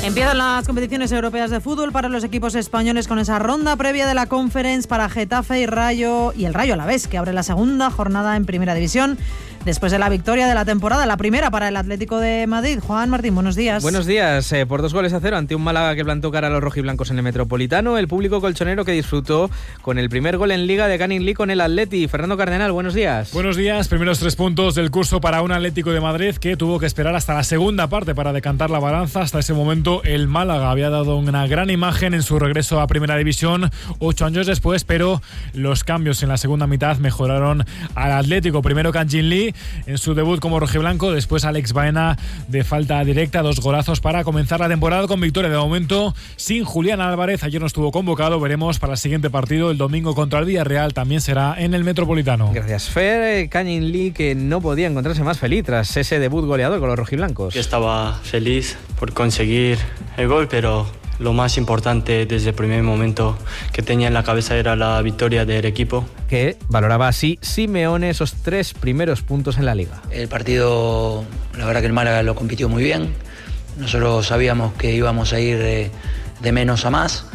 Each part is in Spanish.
Empiezan las competiciones europeas de fútbol para los equipos españoles con esa ronda previa de la Conference para Getafe y Rayo, y el Rayo Alavés, que abre la segunda jornada en Primera División después de la victoria de la temporada, la primera para el Atlético de Madrid. Juan Martín, buenos días. Buenos días. Por 2-0 ante un Málaga que plantó cara a los rojiblancos en el Metropolitano. El público colchonero que disfrutó con el primer gol en Liga de Canning Lee con el Atleti. Fernando Cardenal, buenos días. Buenos días. Primeros 3 puntos del curso para un Atlético de Madrid que tuvo que esperar hasta la segunda parte para decantar la balanza. Hasta ese momento el Málaga había dado una gran imagen en su regreso a Primera División 8 años después, pero los cambios en la segunda mitad mejoraron al Atlético. Primero Canning Lee en su debut como rojiblanco, después Alex Baena de falta directa, 2 golazos para comenzar la temporada con victoria de momento sin Julián Álvarez. Ayer no estuvo convocado, veremos para el siguiente partido el domingo contra el Villarreal, también será en el Metropolitano. Gracias, Fer. Canning Lee, que no podía encontrarse más feliz tras ese debut goleador con los rojiblancos. Yo estaba feliz por conseguir el gol, pero lo más importante desde el primer momento que tenía en la cabeza era la victoria del equipo. Que valoraba así Simeone esos 3 primeros puntos en la Liga. El partido, la verdad que el Málaga lo compitió muy bien. Nosotros sabíamos que íbamos a ir de menos a más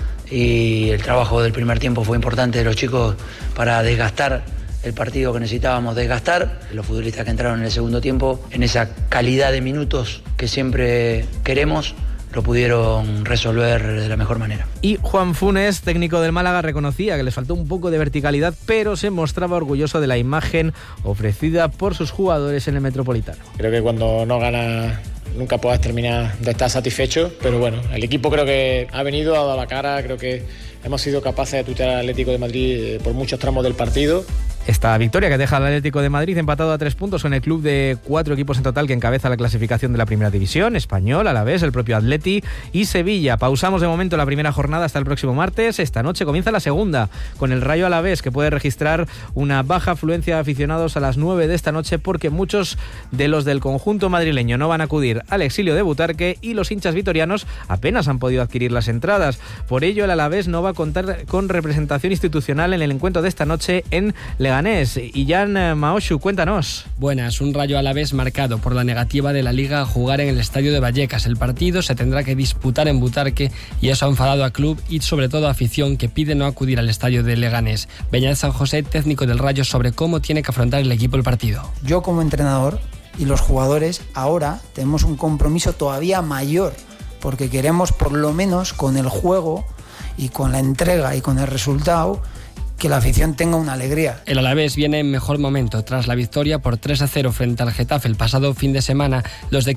y el trabajo del primer tiempo fue importante de los chicos para desgastar el partido que necesitábamos desgastar. Los futbolistas que entraron en el segundo tiempo, en esa calidad de minutos que siempre queremos, lo pudieron resolver de la mejor manera. Y Juan Funes, técnico del Málaga, reconocía que les faltó un poco de verticalidad, pero se mostraba orgulloso de la imagen ofrecida por sus jugadores en el Metropolitano. Creo que cuando no ganas nunca puedas terminar de estar satisfecho, pero bueno, el equipo creo que ha venido, ha dado la cara, creo que hemos sido capaces de tutear al Atlético de Madrid por muchos tramos del partido. Esta victoria que deja al Atlético de Madrid empatado a 3 puntos en el club de 4 equipos en total que encabeza la clasificación de la Primera División: Español, Alavés, el propio Atleti y Sevilla. Pausamos de momento la primera jornada hasta el próximo martes. Esta noche comienza la segunda con el Rayo Alavés, que puede registrar una baja afluencia de aficionados a las 9 de esta noche porque muchos de los del conjunto madrileño no van a acudir al exilio de Butarque y los hinchas vitorianos apenas han podido adquirir las entradas. Por ello el Alavés no va a contar con representación institucional en el encuentro de esta noche en Leganés. Y Jan Maoshu, cuéntanos. Buenas, un Rayo Alavés marcado por la negativa de la Liga a jugar en el estadio de Vallecas. El partido se tendrá que disputar en Butarque y eso ha enfadado a club y sobre todo a afición que pide no acudir al estadio de Leganés. Beñat San José, técnico del Rayo, sobre cómo tiene que afrontar el equipo el partido. Yo como entrenador y los jugadores ahora tenemos un compromiso todavía mayor porque queremos por lo menos con el juego y con la entrega y con el resultado que la afición tenga una alegría. El Alavés viene en mejor momento tras la victoria por 3-0 frente al Getafe el pasado fin de semana. Los de